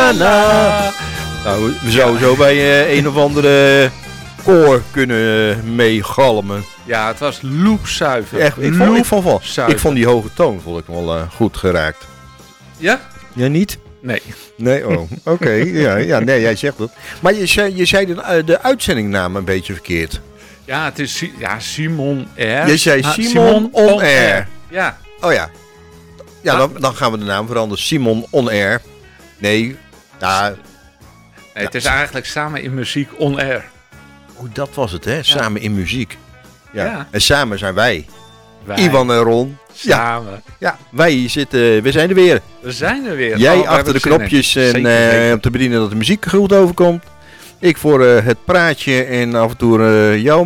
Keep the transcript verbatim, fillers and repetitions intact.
na na. Nou, we zouden zo bij uh, een of andere koor kunnen meegalmen. Ja, het was loepzuiver. Echt, ik vond, ik, vond wel, Zuiver. ik vond die hoge toon vond ik wel uh, goed geraakt. Ja? Ja, niet? Nee. Nee, oh, oké. Okay. Ja, ja, nee, jij zegt het. Maar je zei, je zei de, de uitzendingnaam een beetje verkeerd. Ja, het is ja, Simon R. Je zei ah, Simon, Simon On, On Air. Air. Ja. Oh ja. Ja, dan, dan gaan we de naam veranderen. Simon On Air. Nee, ja... Nee, het is eigenlijk samen in muziek On Air. Oh, dat was het, hè? Samen ja. in muziek. Ja. ja. En samen zijn wij. wij. Ivan en Ron. Samen. Ja, ja, wij zitten... We zijn er weer. We zijn er weer. Jij oh, achter de knopjes en zeker, uh, zeker. om te bedienen dat de muziek goed overkomt. Ik voor uh, het praatje en af en toe uh, jou